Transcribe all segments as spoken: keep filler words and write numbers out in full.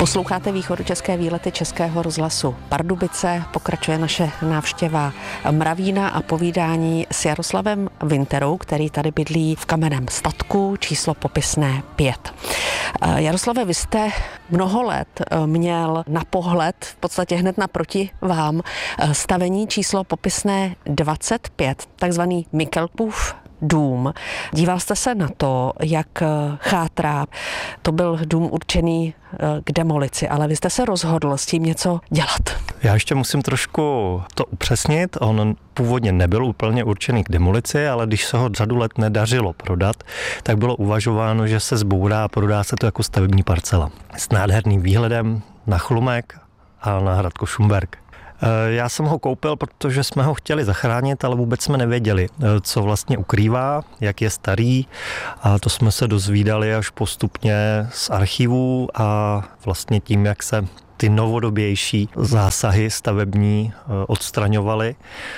Posloucháte východočeské výlety Českého rozhlasu Pardubice, pokračuje naše návštěva Mravína a povídání s Jaroslavem Winterou, který tady bydlí v kamenném statku, číslo popisné pět. Jaroslave, vy jste mnoho let měl na pohled, v podstatě hned naproti vám, stavení číslo popisné dvacet pět, takzvaný Mikelkův dům. Díval jste se na to, jak chátrá. To byl dům určený k demolici, ale vy jste se rozhodl s tím něco dělat. Já ještě musím trošku to upřesnit. On původně nebyl úplně určený k demolici, ale když se ho řadu let nedařilo prodat, tak bylo uvažováno, že se zbourá a prodá se to jako stavební parcela. S nádherným výhledem na Chlumek a na Hradko Šumberk. Já jsem ho koupil, protože jsme ho chtěli zachránit, ale vůbec jsme nevěděli, co vlastně ukrývá, jak je starý, a to jsme se dozvídali až postupně z archivů a vlastně tím, jak se ty novodobější zásahy stavební odstraňovaly.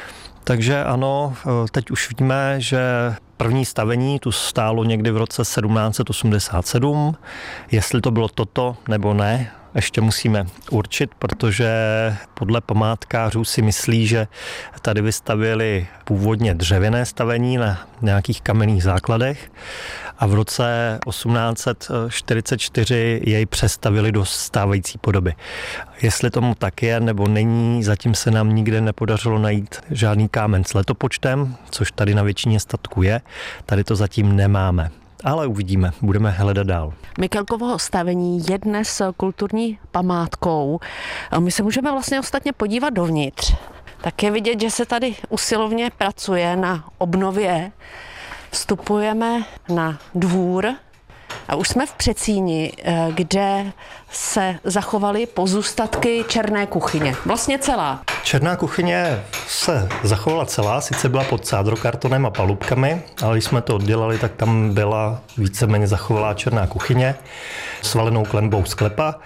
Takže ano, teď už víme, že první stavení tu stálo někdy v roce sedmnáct set osmdesát sedm. Jestli to bylo toto nebo ne, ještě musíme určit, protože podle památkářů si myslí, že tady vystavili původně dřevěné stavení na nějakých kamenných základech a v roce osmnáct set čtyřicet čtyři jej přestavili do stávající podoby. Jestli tomu tak je nebo není, zatím se nám nikde nepodařilo najít žádný kámen s letopočtem, což tady na většině statků je. Tady to zatím nemáme. Ale uvidíme, budeme hledat dál. Mikelkovo stavení je dnes kulturní památkou. My se můžeme vlastně ostatně podívat dovnitř. Tak je vidět, že se tady usilovně pracuje na obnově. Vstupujeme na dvůr a už jsme v předsíni, kde se zachovaly pozůstatky černé kuchyně. Vlastně celá. Černá kuchyně se zachovala celá, sice byla pod cádrokartonem a palubkami, ale když jsme to oddělali, tak tam byla víceméně zachovalá černá kuchyně s valenou klenbou sklepa.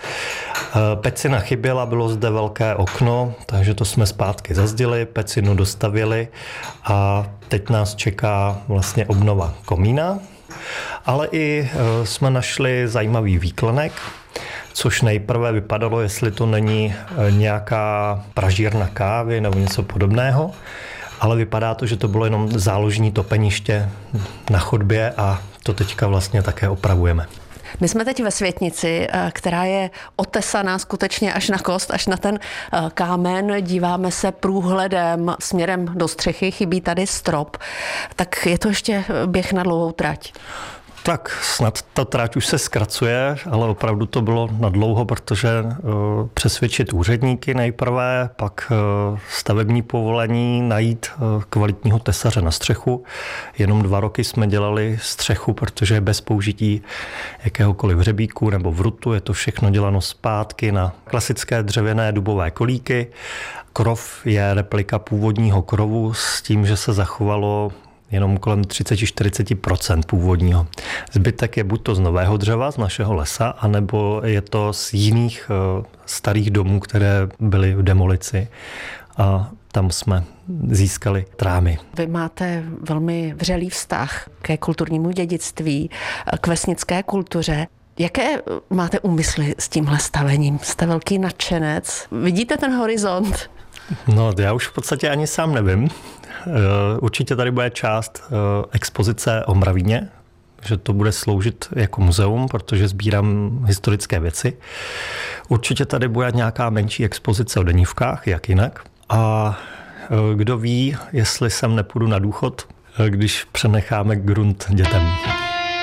Pecina chyběla, bylo zde velké okno, takže to jsme zpátky zazdili, pecinu dostavili a teď nás čeká vlastně obnova komína. Ale i jsme našli zajímavý výklenek, což nejprve vypadalo, jestli to není nějaká pražírna kávy nebo něco podobného, ale vypadá to, že to bylo jenom záložní topeniště na chodbě a to teďka vlastně také opravujeme. My jsme teď ve světnici, která je otesaná skutečně až na kost, až na ten kámen. Díváme se průhledem směrem do střechy, chybí tady strop. Tak je to ještě běh na dlouhou trať. Tak snad ta trať už se zkracuje, ale opravdu to bylo na dlouho, protože uh, přesvědčit úředníky nejprve, pak uh, stavební povolení, najít uh, kvalitního tesaře na střechu. Jenom dva roky jsme dělali střechu, protože bez použití jakéhokoliv hřebíku nebo vrutu je to všechno děláno zpátky na klasické dřevěné dubové kolíky. Krov je replika původního krovu s tím, že se zachovalo jenom kolem třicet až čtyřicet procent původního. Zbytek je buď to z nového dřeva, z našeho lesa, anebo je to z jiných uh, starých domů, které byly v demolici. A tam jsme získali trámy. Vy máte velmi vřelý vztah ke kulturnímu dědictví, k vesnické kultuře. Jaké máte úmysly s tímhle stavením? Jste velký nadšenec? Vidíte ten horizont? No, já už v podstatě ani sám nevím. Určitě tady bude část expozice o Mravíně, že to bude sloužit jako muzeum, protože sbírám historické věci. Určitě tady bude nějaká menší expozice o denívkách, jak jinak. A kdo ví, jestli sem nepůjdu na důchod, když přenecháme grunt dětem.